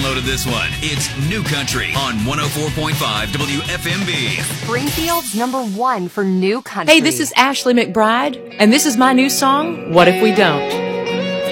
downloaded this one. It's New Country on 104.5 WFMB. Springfield's #1 for New Country. Hey, this is Ashley McBride, and this is my new song, What If We Don't?